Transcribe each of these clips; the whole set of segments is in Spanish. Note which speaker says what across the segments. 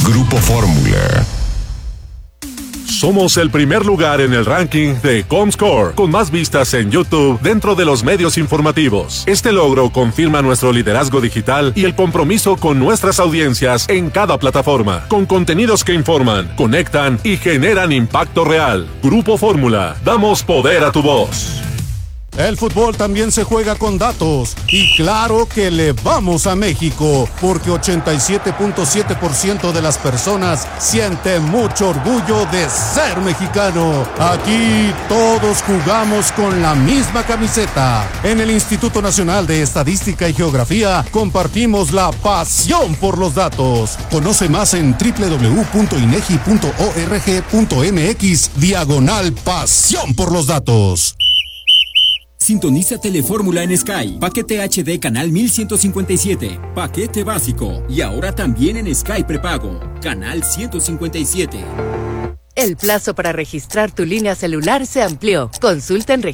Speaker 1: Grupo Fórmula.
Speaker 2: Somos el primer lugar en el ranking de Comscore, con más vistas en YouTube dentro de los medios informativos. Este logro confirma nuestro liderazgo digital y el compromiso con nuestras audiencias en cada plataforma, con contenidos que informan, conectan y generan impacto real. Grupo Fórmula, damos poder a tu voz.
Speaker 3: El fútbol también se juega con datos y claro que le vamos a México porque 87.7% de las personas siente mucho orgullo de ser mexicano. Aquí todos jugamos con la misma camiseta. En el Instituto Nacional de Estadística y Geografía compartimos la pasión por los datos. Conoce más en www.inegi.org.mx/pasión por los datos.
Speaker 4: Sintoniza Telefórmula en Sky. Paquete HD canal 1157. Paquete básico. Y ahora también en Sky prepago. Canal 157.
Speaker 5: El plazo para registrar tu línea celular se amplió. Consulta en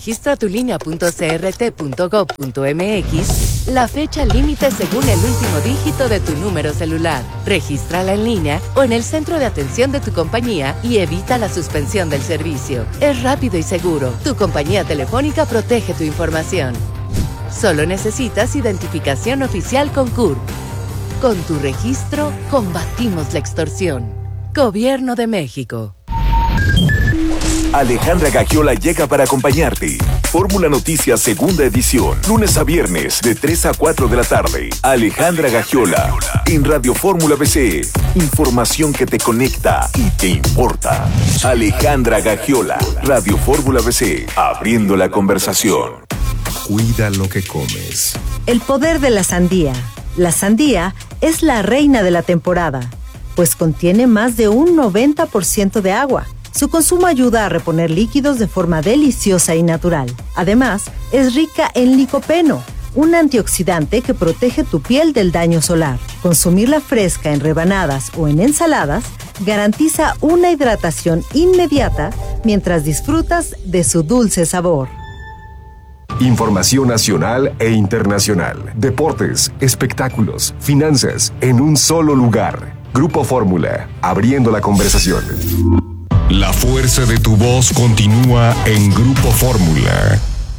Speaker 5: registratulinea.crt.gov.mx la fecha límite según el último dígito de tu número celular. Regístrala en línea o en el centro de atención de tu compañía y evita la suspensión del servicio. Es rápido y seguro. Tu compañía telefónica protege tu información. Solo necesitas identificación oficial con CURP. Con tu registro, combatimos la extorsión. Gobierno de México.
Speaker 6: Alejandra Gagiola llega para acompañarte. Fórmula Noticias segunda edición, lunes a viernes de 3 a 4 de la tarde. Alejandra Gagiola en Radio Fórmula BC. Información que te conecta y te importa. Alejandra Gagiola, Radio Fórmula BC, abriendo la conversación.
Speaker 1: Cuida lo que comes.
Speaker 7: El poder de la sandía. La sandía es la reina de la temporada, pues contiene más de un 90% de agua. Su consumo ayuda a reponer líquidos de forma deliciosa y natural. Además, es rica en licopeno, un antioxidante que protege tu piel del daño solar. Consumirla fresca en rebanadas o en ensaladas garantiza una hidratación inmediata mientras disfrutas de su dulce sabor.
Speaker 1: Información nacional e internacional. Deportes, espectáculos, finanzas, en un solo lugar. Grupo Fórmula, abriendo la conversación. La fuerza de tu voz continúa en Grupo Fórmula.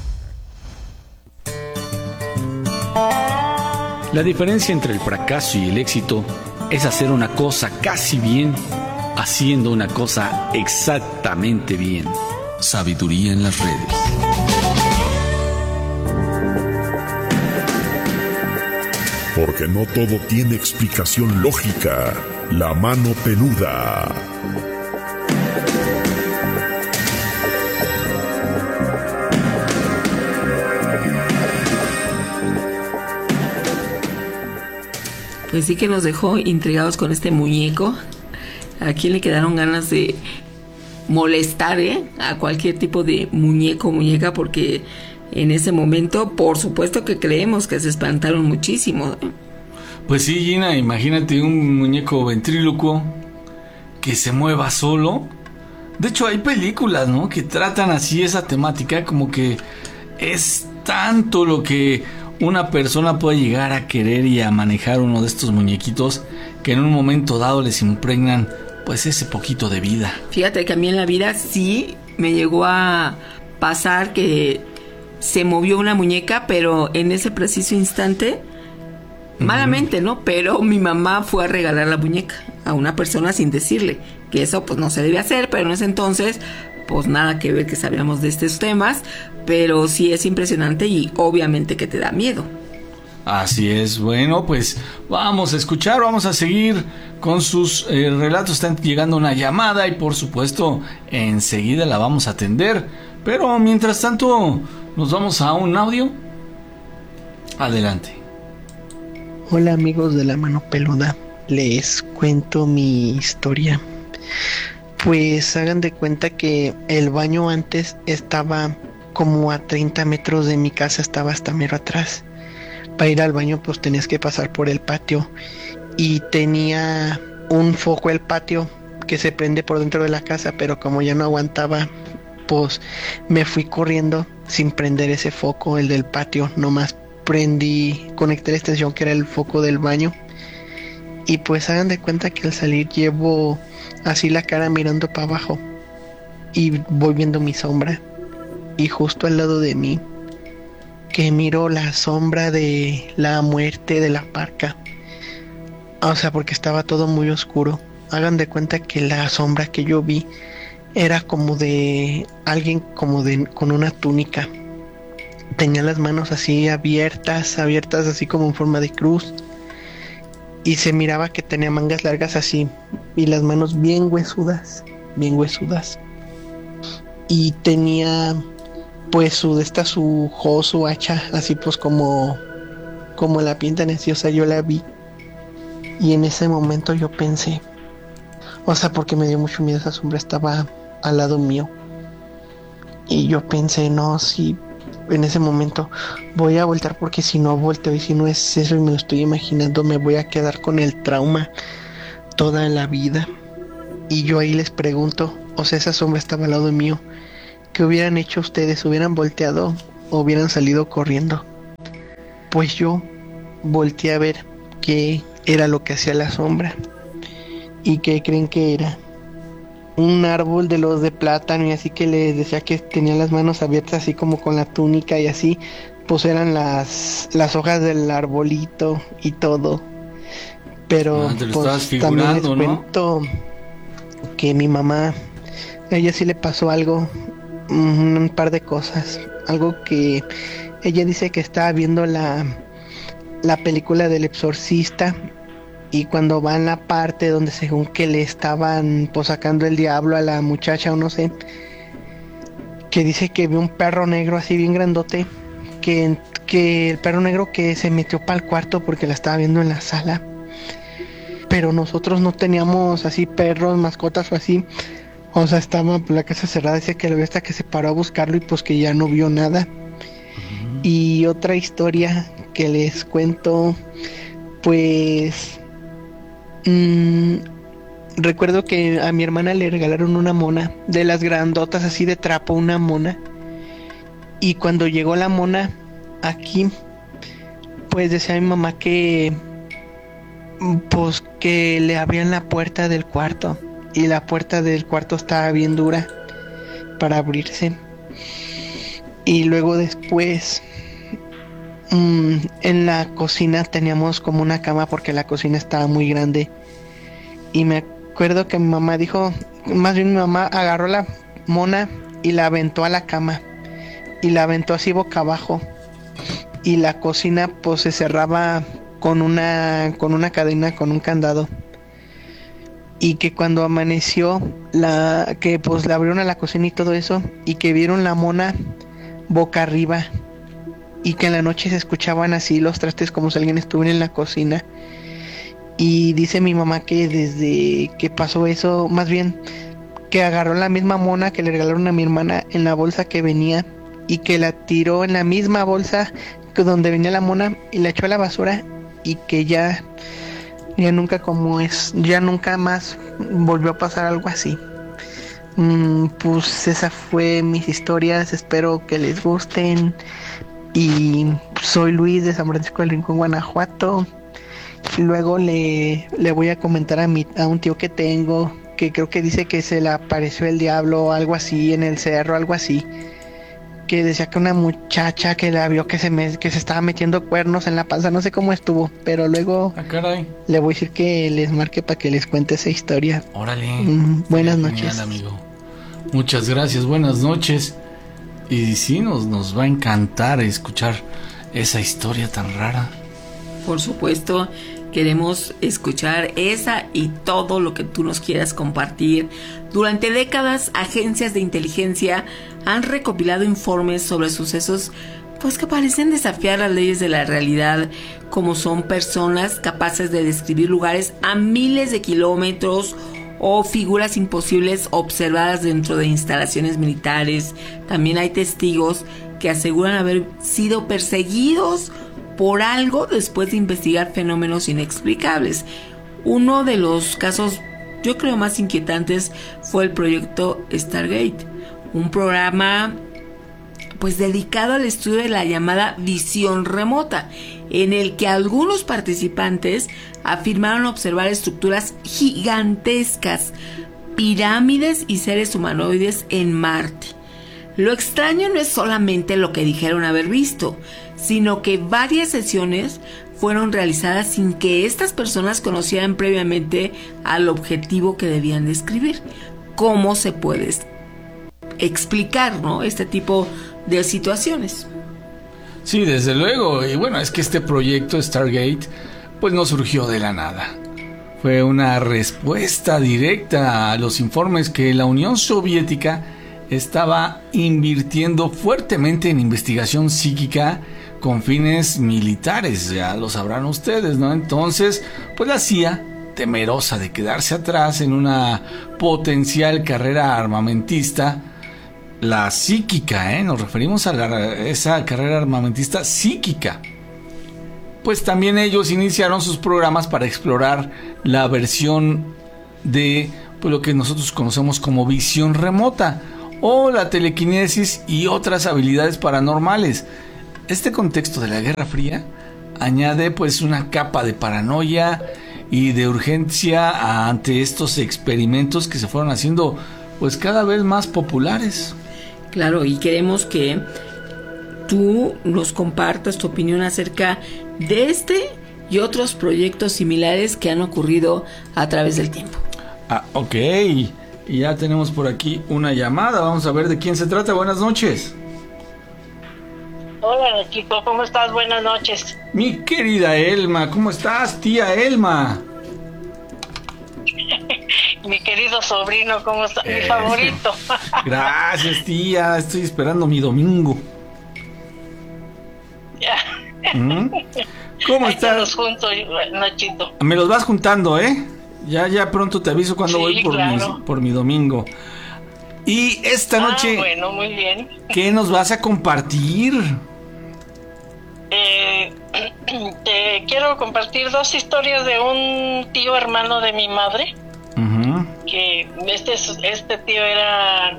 Speaker 8: La diferencia entre el fracaso y el éxito es hacer una cosa casi bien, haciendo una cosa exactamente bien.
Speaker 4: Sabiduría en las redes.
Speaker 9: Porque no todo tiene explicación lógica. La mano peluda.
Speaker 10: Pues sí que nos dejó intrigados con este muñeco. ¿A quién le quedaron ganas de molestar a cualquier tipo de muñeco o muñeca? Porque en ese momento, por supuesto que creemos que se espantaron muchísimo.
Speaker 8: Pues sí, Gina, imagínate un muñeco ventrílocuo que se mueva solo. De hecho, hay películas, ¿no?, que tratan así esa temática, como que es tanto lo que una persona puede llegar a querer y a manejar uno de estos muñequitos que en un momento dado les impregnan pues ese poquito de vida.
Speaker 10: Fíjate que a mí en la vida sí me llegó a pasar que se movió una muñeca, pero en ese preciso instante, malamente, ¿no? Pero mi mamá fue a regalar la muñeca a una persona sin decirle que eso pues no se debe hacer, pero en ese entonces pues nada que ver que sabíamos de estos temas, pero sí es impresionante y obviamente que te da miedo.
Speaker 8: Así es. Bueno, pues vamos a escuchar, vamos a seguir con sus relatos. Están llegando una llamada y por supuesto enseguida la vamos a atender, pero mientras tanto nos vamos a un audio. Adelante.
Speaker 11: Hola amigos de La Mano Peluda, les cuento mi historia. Pues hagan de cuenta que el baño antes estaba como a 30 metros de mi casa, estaba hasta mero atrás. Para ir al baño pues tenías que pasar por el patio y tenía un foco el patio que se prende por dentro de la casa, pero como ya no aguantaba pues me fui corriendo sin prender ese foco, el del patio, nomás conecté la extensión que era el foco del baño Y pues hagan de cuenta que al salir llevo así la cara mirando para abajo y voy viendo mi sombra, y justo al lado de mí que miro la sombra de la muerte de la parca. O sea, porque estaba todo muy oscuro. Hagan de cuenta que la sombra que yo vi era como de alguien con una túnica. Tenía las manos así abiertas así como en forma de cruz. Y se miraba que tenía mangas largas así y las manos bien huesudas. Y tenía pues su hoz, su hacha, así pues como la pintan así. O sea, yo la vi y en ese momento yo pensé, o sea, porque me dio mucho miedo, esa sombra estaba al lado mío. Y yo pensé, no, si en ese momento voy a voltear, porque si no volteo y si no es eso y me lo estoy imaginando, me voy a quedar con el trauma toda la vida. Y yo ahí les pregunto, o sea, esa sombra estaba al lado mío, ¿qué hubieran hecho ustedes? ¿Hubieran volteado o hubieran salido corriendo? Pues yo volteé a ver qué era lo que hacía la sombra. ¿Y qué creen que era? Un árbol de los de plátano, y así que les decía que tenía las manos abiertas así como con la túnica y así, pues eran las hojas del arbolito y todo. Pero pues también les cuento, ¿no?, que mi mamá, a ella sí le pasó algo, un par de cosas. Algo que ella dice que estaba viendo la película del Exorcista, y cuando va en la parte donde según que le estaban pues sacando el diablo a la muchacha o no sé, que dice que vio un perro negro así bien grandote, que el perro negro que se metió para el cuarto porque la estaba viendo en la sala. Pero nosotros no teníamos así perros, mascotas o así. O sea, estaba la casa cerrada, decía que lo vio hasta que se paró a buscarlo y pues que ya no vio nada. Y otra historia que les cuento, pues recuerdo que a mi hermana le regalaron una mona de las grandotas así de trapo, una mona. Y cuando llegó la mona aquí, pues decía mi mamá que pues que le abrían la puerta del cuarto, y la puerta del cuarto estaba bien dura para abrirse. Y luego después en la cocina teníamos como una cama porque la cocina estaba muy grande, y me acuerdo que mi mamá dijo, más bien mi mamá agarró la mona y la aventó a la cama, y la aventó así boca abajo, y la cocina pues se cerraba con una cadena, con un candado. Y que cuando amaneció, que pues la abrieron a la cocina y todo eso, y que vieron la mona boca arriba, y que en la noche se escuchaban así los trastes como si alguien estuviera en la cocina. Y dice mi mamá que desde que pasó eso, más bien que agarró la misma mona que le regalaron a mi hermana en la bolsa que venía, y que la tiró en la misma bolsa que donde venía la mona y la echó a la basura, y que ya nunca más volvió a pasar algo así. Pues esa fue mis historias, espero que les gusten. Y soy Luis de San Francisco del Rincón, Guanajuato. Y luego le voy a comentar a un tío que tengo, que creo que dice que se le apareció el diablo o algo así en el cerro, algo así, que decía que una muchacha que la vio que se estaba metiendo cuernos en la panza, no sé cómo estuvo, pero luego le voy a decir que les marque para que les cuente esa historia.
Speaker 8: Órale.
Speaker 11: Buenas noches.
Speaker 8: Genial, amigo. Muchas gracias, buenas noches. Y sí, nos va a encantar escuchar esa historia tan rara.
Speaker 10: Por supuesto, queremos escuchar esa y todo lo que tú nos quieras compartir. Durante décadas, agencias de inteligencia han recopilado informes sobre sucesos pues que parecen desafiar las leyes de la realidad, como son personas capaces de describir lugares a miles de kilómetros o figuras imposibles observadas dentro de instalaciones militares. También hay testigos que aseguran haber sido perseguidos por algo después de investigar fenómenos inexplicables. Uno de los casos, yo creo, más inquietantes fue el proyecto Stargate, un programa pues dedicado al estudio de la llamada visión remota, en el que algunos participantes afirmaron observar estructuras gigantescas, pirámides y seres humanoides en Marte. Lo extraño no es solamente lo que dijeron haber visto, sino que varias sesiones fueron realizadas sin que estas personas conocieran previamente al objetivo que debían describir. ¿Cómo se puede explicar, ¿no?, este tipo de situaciones?
Speaker 8: Sí, desde luego. Y bueno, es que este proyecto Stargate pues no surgió de la nada. Fue una respuesta directa a los informes que la Unión Soviética estaba invirtiendo fuertemente en investigación psíquica con fines militares, ya lo sabrán ustedes, ¿no? Entonces, pues la CIA, temerosa de quedarse atrás en una potencial carrera armamentista, la psíquica, nos referimos a esa carrera armamentista psíquica, pues también ellos iniciaron sus programas para explorar la versión de pues, lo que nosotros conocemos como visión remota o la telequinesis y otras habilidades paranormales. Este contexto de la Guerra Fría añade pues una capa de paranoia y de urgencia ante estos experimentos que se fueron haciendo pues cada vez más populares.
Speaker 10: Claro, y queremos que tú nos compartas tu opinión acerca de este y otros proyectos similares que han ocurrido a través del tiempo.
Speaker 8: Ok, y ya tenemos por aquí una llamada, vamos a ver de quién se trata. Buenas noches.
Speaker 12: Hola, chico, ¿cómo estás? Buenas noches.
Speaker 8: Mi querida Elma, ¿cómo estás, tía Elma?
Speaker 12: Mi querido sobrino, ¿cómo está? Mi favorito.
Speaker 8: Gracias, tía, estoy esperando mi domingo.
Speaker 12: Ya.
Speaker 8: ¿Cómo estás?
Speaker 12: Juntos, Nachito.
Speaker 8: Me los vas juntando, ¿eh? Ya pronto te aviso cuando voy por mi domingo. Y esta noche,
Speaker 12: bueno, muy bien.
Speaker 8: ¿qué nos vas a compartir?
Speaker 12: Te quiero compartir 2 historias de un tío hermano de mi madre. Que este tío era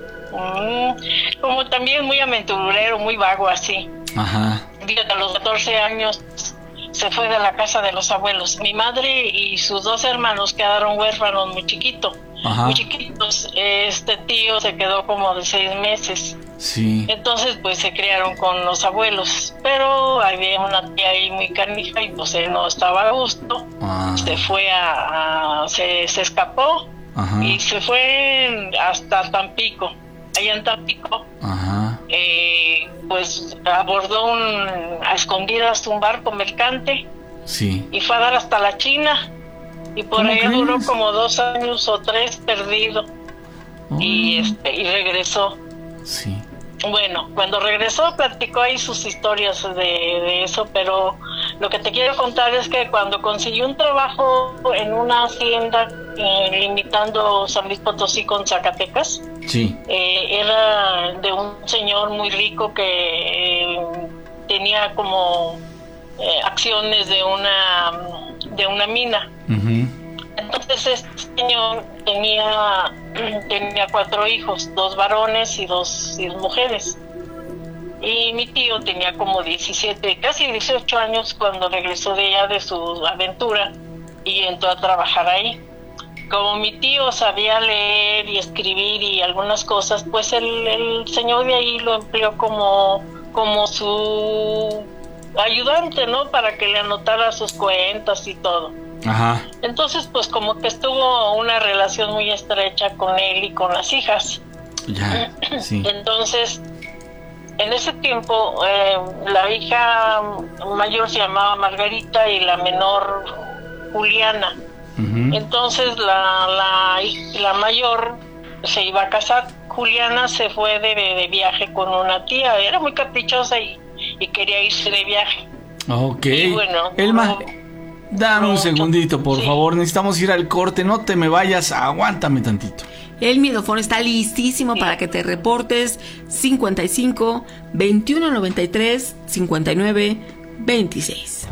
Speaker 12: como también muy aventurero, muy vago así.
Speaker 8: Ajá.
Speaker 12: A los 14 años se fue de la casa de los abuelos. Mi madre y sus 2 hermanos quedaron huérfanos muy chiquitos. Este tío se quedó como de 6 meses.
Speaker 8: Sí.
Speaker 12: Entonces pues se criaron con los abuelos, pero había una tía ahí muy canija y pues él no estaba a gusto. Se fue se escapó.
Speaker 8: Ajá.
Speaker 12: Y se fue hasta Tampico. Allá en Tampico, pues abordó a escondidas un barco mercante.
Speaker 8: Sí.
Speaker 12: Y fue a dar hasta la China. Y por ahí duró como 2 años o 3 perdido. Y regresó.
Speaker 8: Sí.
Speaker 12: Bueno, cuando regresó platicó ahí sus historias de eso, pero lo que te quiero contar es que cuando consiguió un trabajo en una hacienda limitando San Luis Potosí con Zacatecas,
Speaker 8: sí.
Speaker 12: Era de un señor muy rico que tenía como acciones de una mina. Entonces este señor tenía 4 hijos, 2 varones y 2 mujeres. Y mi tío tenía como 17, casi 18 años cuando regresó de allá de su aventura y entró a trabajar ahí. Como mi tío sabía leer y escribir y algunas cosas, pues el señor de ahí lo empleó como su ayudante, ¿no? Para que le anotara sus cuentas y todo.
Speaker 8: Ajá.
Speaker 12: Entonces, pues como que estuvo una relación muy estrecha con él y con las hijas.
Speaker 8: Ya, sí.
Speaker 12: Entonces, en ese tiempo, la hija mayor se llamaba Margarita y la menor Juliana. Entonces, la mayor se iba a casar. Juliana se fue de viaje con una tía. Era muy caprichosa y quería irse de viaje.
Speaker 8: Ok.
Speaker 12: Y bueno,
Speaker 8: Elma, dame un segundito, por favor. Necesitamos ir al corte. No te me vayas. Aguántame tantito.
Speaker 10: El Miedofón está listísimo para que te reportes. 55 21 93 59 26.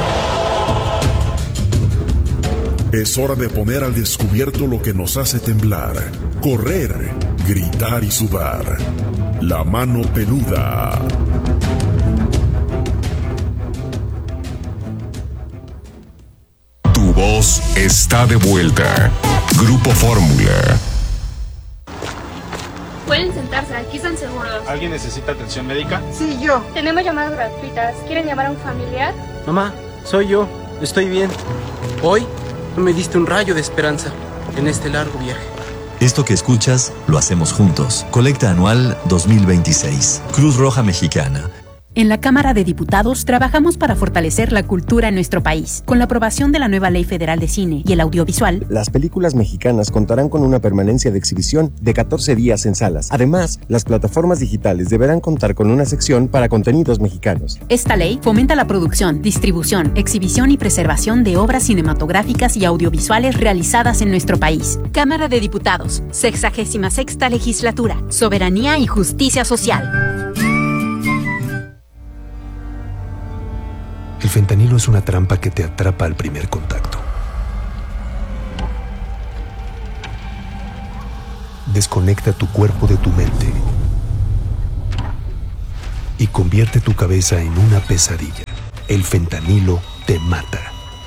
Speaker 9: Es hora de poner al descubierto lo que nos hace temblar, correr, gritar y sudar. La Mano Peluda.
Speaker 1: Tu voz está de vuelta. Grupo Fórmula.
Speaker 13: Pueden sentarse, aquí están seguros.
Speaker 14: ¿Alguien necesita atención médica?
Speaker 13: Sí, yo. Tenemos llamadas gratuitas. ¿Quieren llamar a un familiar?
Speaker 15: Mamá, soy yo. Estoy bien. Hoy me diste un rayo de esperanza en este largo viaje.
Speaker 16: Esto que escuchas, lo hacemos juntos. Colecta anual 2026. Cruz Roja Mexicana.
Speaker 17: En la Cámara de Diputados trabajamos para fortalecer la cultura en nuestro país. Con la aprobación de la nueva Ley Federal de Cine y el Audiovisual,
Speaker 18: las películas mexicanas contarán con una permanencia de exhibición de 14 días en salas. Además, las plataformas digitales deberán contar con una sección para contenidos mexicanos.
Speaker 17: Esta ley fomenta la producción, distribución, exhibición y preservación de obras cinematográficas y audiovisuales realizadas en nuestro país. Cámara de Diputados, 66ª Legislatura, Soberanía y Justicia Social.
Speaker 19: El fentanilo es una trampa que te atrapa al primer contacto. Desconecta tu cuerpo de tu mente y convierte tu cabeza en una pesadilla. El fentanilo te mata.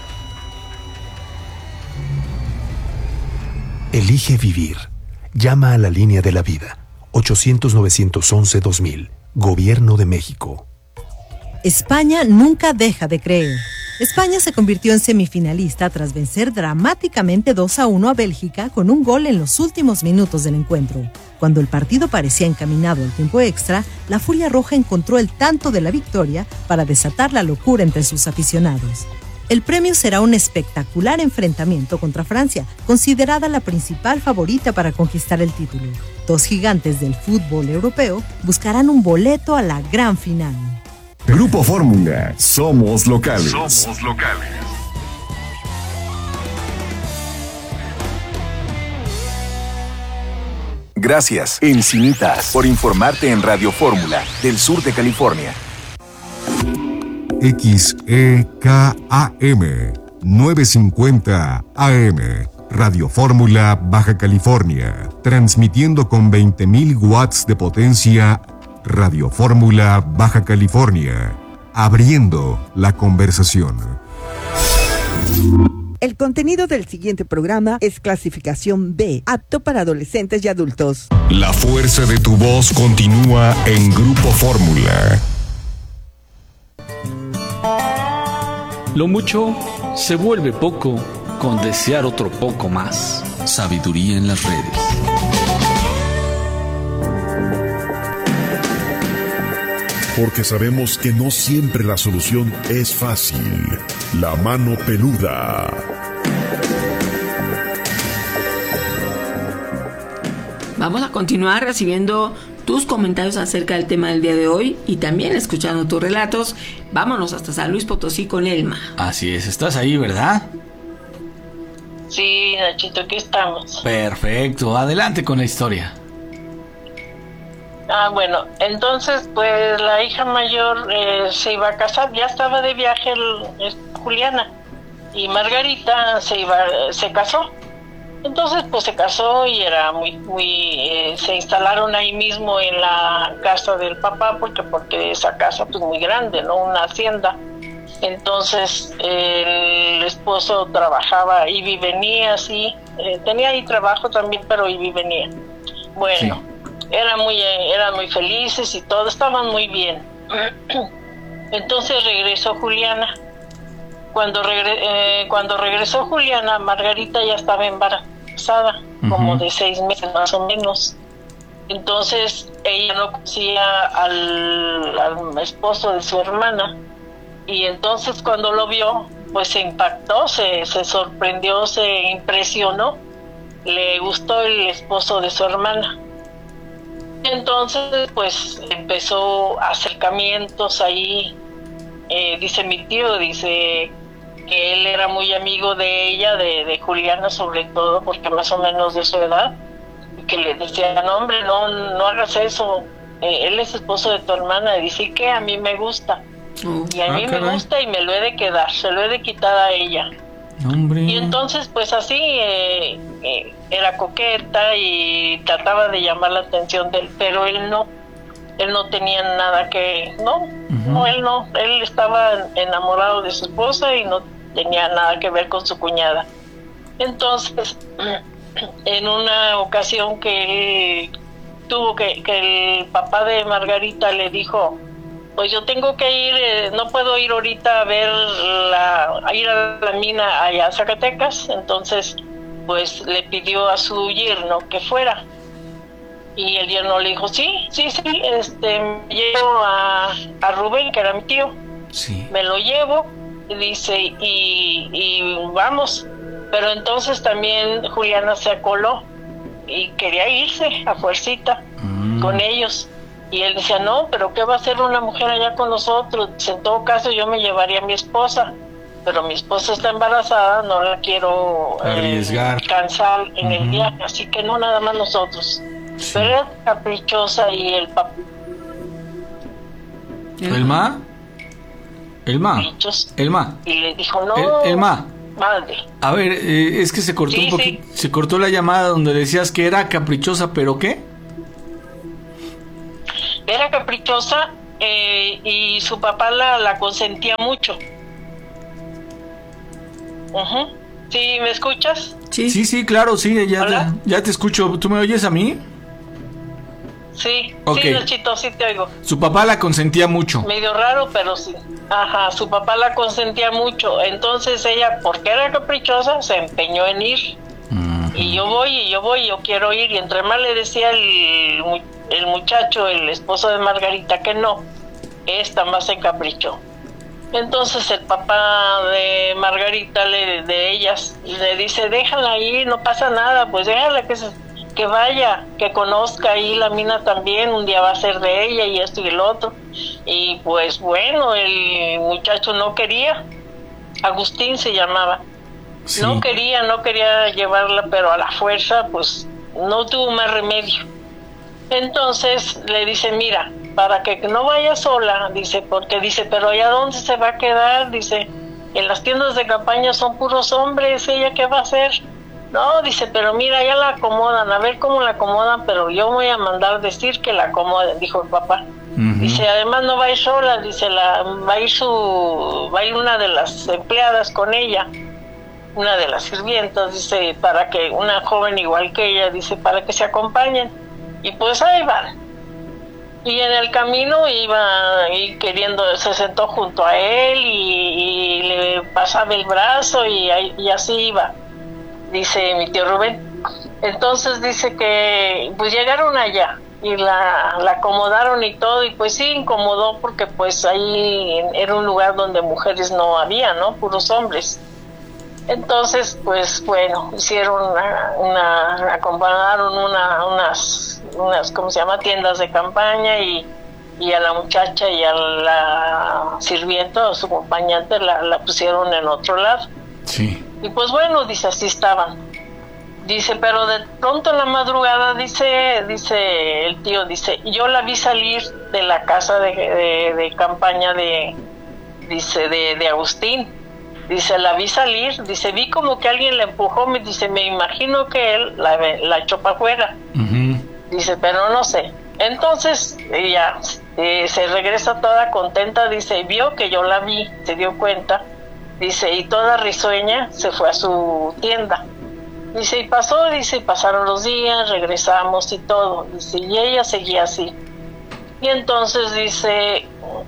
Speaker 19: Elige vivir. Llama a la línea de la vida. 800-911-2000. Gobierno de México.
Speaker 7: España nunca deja de creer. España se convirtió en semifinalista tras vencer dramáticamente 2-1 a Bélgica con un gol en los últimos minutos del encuentro. Cuando el partido parecía encaminado al tiempo extra, la Furia Roja encontró el tanto de la victoria para desatar la locura entre sus aficionados. El premio será un espectacular enfrentamiento contra Francia, considerada la principal favorita para conquistar el título. Dos gigantes del fútbol europeo buscarán un boleto a la gran final.
Speaker 1: Grupo Fórmula, somos locales. Somos locales.
Speaker 6: Gracias, Encinitas, por informarte en Radio Fórmula, del sur de California.
Speaker 1: XEKAM 950 AM, Radio Fórmula, Baja California, transmitiendo con 20.000 watts de potencia. Radio Fórmula, Baja California, abriendo la conversación.
Speaker 20: El contenido del siguiente programa es clasificación B, apto para adolescentes y adultos.
Speaker 1: La fuerza de tu voz continúa en Grupo Fórmula.
Speaker 8: Lo mucho se vuelve poco con desear otro poco más.
Speaker 4: Sabiduría en las redes.
Speaker 9: Porque sabemos que no siempre la solución es fácil. La Mano Peluda.
Speaker 10: Vamos a continuar recibiendo tus comentarios acerca del tema del día de hoy y también escuchando tus relatos. Vámonos hasta San Luis Potosí con Elma.
Speaker 8: Así es, estás ahí, ¿verdad?
Speaker 12: Sí, Nachito, aquí estamos.
Speaker 8: Perfecto, adelante con la historia.
Speaker 12: Bueno, entonces pues la hija mayor se iba a casar, ya estaba de viaje Juliana, y Margarita se casó. Entonces pues se casó y era se instalaron ahí mismo en la casa del papá, porque esa casa pues muy grande, ¿no? Una hacienda. Entonces el esposo trabajaba, iba y venía, así, tenía ahí trabajo también, pero iba y venía. Bueno. Sí. Eran muy felices y todo, estaban muy bien. Entonces regresó Juliana. Cuando regresó Juliana, Margarita ya estaba embarazada, como de 6 meses más o menos. Entonces ella no conocía al esposo de su hermana, y entonces cuando lo vio, pues se impactó, se sorprendió, se impresionó, le gustó el esposo de su hermana. Entonces pues empezó acercamientos ahí. Dice mi tío, dice que él era muy amigo de ella, de Juliana sobre todo, porque más o menos de su edad, que le decía, no hombre, no hagas eso, él es esposo de tu hermana. Y dice que a mí me gusta, y a mí me gusta y me lo he de quedar, se lo he de quitar a ella. Hombre. Y entonces pues así era coqueta y trataba de llamar la atención de él, pero él no. él no tenía nada que, él estaba enamorado de su esposa y no tenía nada que ver con su cuñada. Entonces, en una ocasión que él tuvo que el papá de Margarita le dijo, pues yo tengo que ir, no puedo ir ahorita a ver ir a la mina allá a Zacatecas. Entonces pues le pidió a su yerno que fuera, y el yerno le dijo sí, me llevo a Rubén, que era mi tío, me lo llevo, dice, y vamos. Pero entonces también Juliana se acoló y quería irse a fuercita con ellos. Y él decía, no, pero ¿qué va a hacer una mujer allá con nosotros? Dice, en todo caso yo me llevaría a mi esposa, pero mi esposa está embarazada, no la quiero cansar en el viaje, así que no, nada más nosotros. Pero era caprichosa y el papá...
Speaker 8: ¿Elma?
Speaker 12: Y le dijo, no...
Speaker 8: Elma.
Speaker 12: Madre.
Speaker 8: A ver, es que se cortó un poquito, se cortó la llamada donde decías que era caprichosa, ¿pero qué?
Speaker 12: Era caprichosa y su papá la consentía mucho. ¿Sí me escuchas?
Speaker 8: Sí, claro, sí, ya te escucho. ¿Tú me oyes a mí?
Speaker 12: Sí,
Speaker 8: okay.
Speaker 12: Sí, Nachito, sí te oigo.
Speaker 8: Su papá la consentía mucho.
Speaker 12: Medio raro, pero sí. Ajá, su papá la consentía mucho. Entonces ella, porque era caprichosa, se empeñó en ir. Y yo voy, yo quiero ir. Y entre más le decía el muchacho, el esposo de Margarita, que no, esta más se encaprichó. Entonces el papá de Margarita, de ellas, le dice, déjala ir, no pasa nada, pues déjala que vaya, que conozca ahí la mina también, un día va a ser de ella y esto y el otro. Y pues bueno, el muchacho no quería, Agustín se llamaba, no quería llevarla, pero a la fuerza pues no tuvo más remedio. Entonces le dice, mira, para que no vaya sola, dice, porque dice, pero allá dónde se va a quedar, dice, en las tiendas de campaña son puros hombres, ella qué va a hacer. No, dice, pero mira, ya la acomodan, a ver cómo la acomodan, pero yo voy a mandar decir que la acomoden, dijo el papá. Dice, además no va a ir sola, dice, va a ir una de las empleadas con ella, una de las sirvientas, dice, para que una joven igual que ella, dice, para que se acompañen. Y pues ahí van. Y en el camino iba y se sentó junto a él y le pasaba el brazo y así iba, dice mi tío Rubén. Entonces dice que pues llegaron allá y la acomodaron y todo, y pues sí incomodó porque pues ahí era un lugar donde mujeres no había, ¿no? Puros hombres. Entonces pues bueno, hicieron acomodaron unas ¿cómo se llama? Tiendas de campaña, y a la muchacha y a la sirvienta o su acompañante la pusieron en otro lado.
Speaker 8: Sí.
Speaker 12: Y pues bueno, dice, así estaban. Dice, pero de pronto en la madrugada, dice el tío, dice, yo la vi salir de la casa de campaña de Agustín. Dice, la vi salir, dice, vi como que alguien la empujó, me imagino que él la echó para afuera. Dice, pero no sé. Entonces ella se regresa toda contenta, dice, vio que yo la vi, se dio cuenta, dice, y toda risueña se fue a su tienda. Dice, y pasaron los días, regresamos y todo, dice, y ella seguía así. Y entonces dice,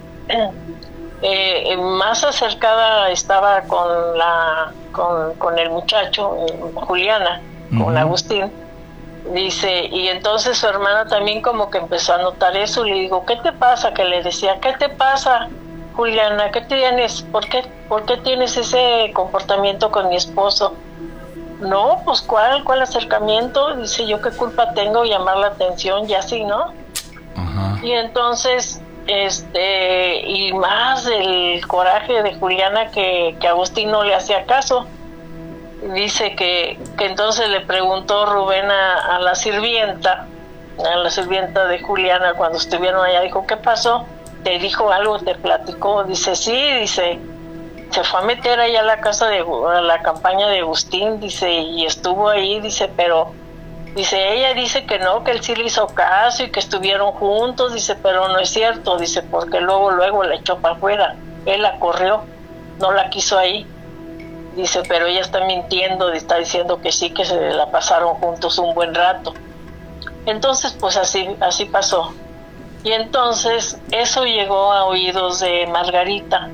Speaker 12: más acercada estaba con el muchacho, Juliana, con Agustín. Dice, y entonces su hermana también como que empezó a notar eso. Le digo, ¿qué te pasa? Que le decía, ¿qué te pasa, Juliana? ¿Qué tienes? ¿Por qué tienes ese comportamiento con mi esposo? No, pues ¿cuál acercamiento? Dice, yo qué culpa tengo llamar la atención y así, ¿no? Y entonces y más el coraje de Juliana que Agustín no le hacía caso. Dice que entonces le preguntó Rubén a la sirvienta de Juliana cuando estuvieron allá, dijo, ¿qué pasó? ¿Te dijo algo? ¿Te platicó? Dice, sí, dice, se fue a meter allá a la casa a la campaña de Agustín, dice, y estuvo ahí, dice, pero Dice, ella dice que no, que él sí le hizo caso y que estuvieron juntos, dice, pero no es cierto, dice, porque luego la echó para afuera, él la corrió, no la quiso ahí, dice, pero ella está mintiendo, está diciendo que sí, que se la pasaron juntos un buen rato. Entonces, pues así pasó. Y entonces, eso llegó a oídos de Margarita,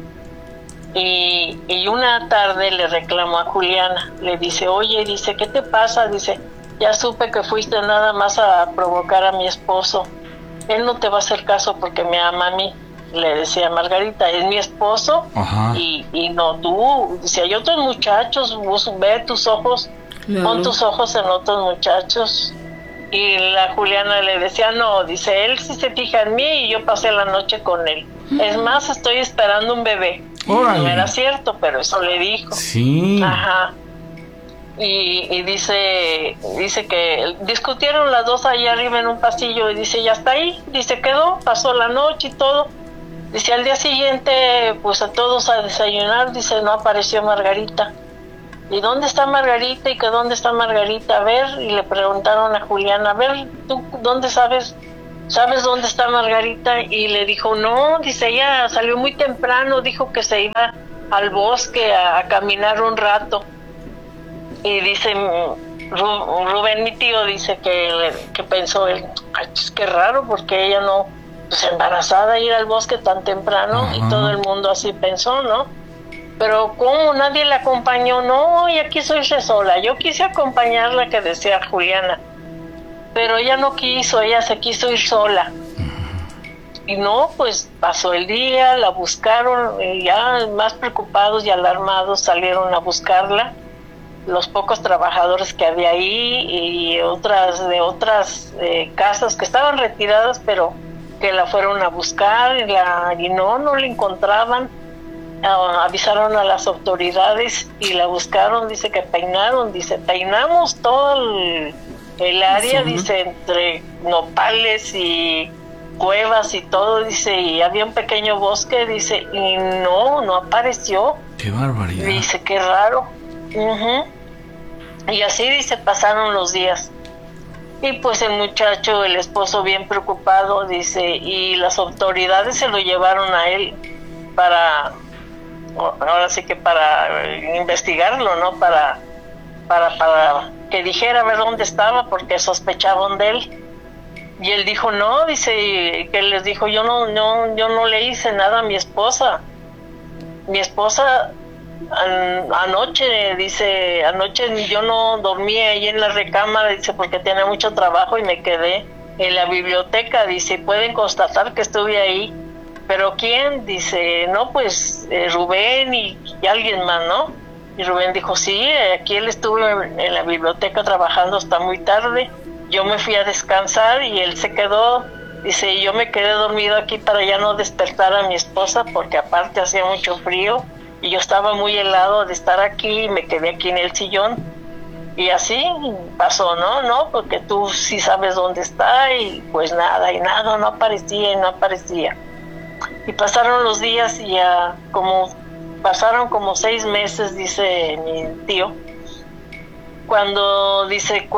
Speaker 12: y una tarde le reclamó a Juliana, le dice, oye, dice, ¿qué te pasa? Dice, ya supe que fuiste nada más a provocar a mi esposo. Él no te va a hacer caso porque me ama a mí. Le decía Margarita, es mi esposo. Y no tú. Dice, hay otros muchachos, vos ve tus ojos, pon tus ojos en otros muchachos. Y la Juliana le decía, no, dice, él sí se fija en mí y yo pasé la noche con él. Es más, estoy esperando un bebé.
Speaker 8: ¡Órale!
Speaker 12: No era cierto, pero eso le dijo.
Speaker 8: Sí.
Speaker 12: Ajá. Y dice que discutieron las dos ahí arriba en un pasillo y dice, ya está ahí, dice, quedó, pasó la noche y todo. Dice, al día siguiente, pues a todos a desayunar, dice, no apareció Margarita. ¿Y dónde está Margarita? ¿Y que dónde está Margarita? A ver, y le preguntaron a Juliana, a ver, ¿tú dónde sabes dónde está Margarita? Y le dijo, no, dice, ella salió muy temprano, dijo que se iba al bosque a caminar un rato. Y dice Rubén, mi tío, dice que pensó él, ay, pues qué raro, porque ella no, pues embarazada, ir al bosque tan temprano. Y todo el mundo así pensó, ¿no? Pero ¿cómo? Nadie la acompañó. No, ella quiso irse sola. Yo quise acompañarla, que decía Juliana, pero ella no quiso, ella se quiso ir sola. Y no, pues pasó el día, la buscaron, y ya más preocupados y alarmados salieron a buscarla los pocos trabajadores que había ahí y otras casas que estaban retiradas, pero que la fueron a buscar y no la encontraban. Avisaron a las autoridades y la buscaron, dice que peinamos todo el área, dice, entre nopales y cuevas y todo, dice, y había un pequeño bosque, dice, y no apareció.
Speaker 8: ¡Qué barbaridad!
Speaker 12: Dice, qué raro. Y así, dice, pasaron los días. Y pues el muchacho, el esposo, bien preocupado, dice, y las autoridades se lo llevaron a él para investigarlo, ¿no? Para que dijera a ver dónde estaba, porque sospechaban de él. Y él dijo, no, dice, que les dijo, yo no le hice nada a mi esposa. Mi esposa anoche yo no dormí ahí en la recámara, dice, porque tenía mucho trabajo y me quedé en la biblioteca, dice, pueden constatar que estuve ahí. ¿Pero quién? Dice, no, pues Rubén y alguien más, ¿no? Y Rubén dijo, sí, aquí él estuvo en la biblioteca trabajando hasta muy tarde. Yo me fui a descansar y él se quedó, dice, yo me quedé dormido aquí para ya no despertar a mi esposa, porque aparte hacía mucho frío y yo estaba muy helado de estar aquí y me quedé aquí en el sillón. Y así pasó, ¿no? Porque tú sí sabes dónde está y pues nada, no aparecía. Y pasaron los días y ya pasaron como 6 meses, dice mi tío, cuando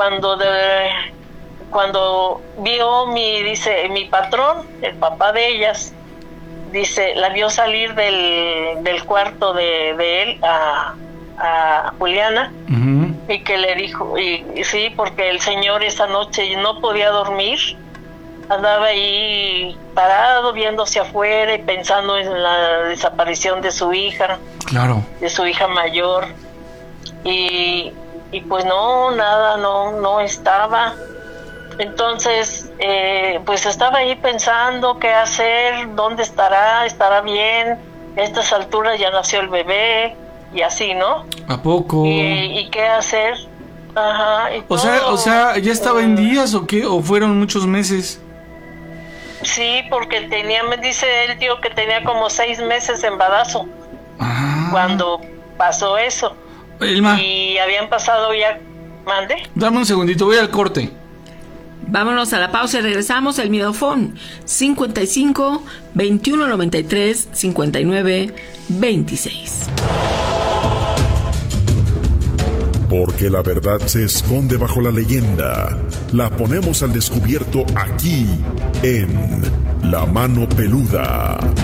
Speaker 12: vio mi patrón, el papá de ellas, dice, la vio salir del cuarto de él a Juliana. Y que le dijo, y sí, porque el señor esa noche no podía dormir, andaba ahí parado viendo hacia afuera y pensando en la desaparición de su hija,
Speaker 8: claro,
Speaker 12: de su hija mayor, y pues no estaba. Entonces pues estaba ahí pensando qué hacer, dónde estará bien, a estas alturas ya nació el bebé y así, ¿no?
Speaker 8: ¿A poco?
Speaker 12: ¿Y qué hacer? Ajá.
Speaker 8: O sea, ¿ya estaba en días o qué? ¿O fueron muchos meses?
Speaker 12: Sí, porque me dice el tío que tenía como 6 meses de embarazo cuando pasó eso.
Speaker 8: Elma,
Speaker 12: y habían pasado ya... ¿Mande?
Speaker 8: Dame un segundito, voy al corte.
Speaker 10: Vámonos a la pausa y regresamos. El Midofón 55 21 93 59 26.
Speaker 9: Porque la verdad se esconde bajo la leyenda. La ponemos al descubierto aquí, en La Mano Peluda.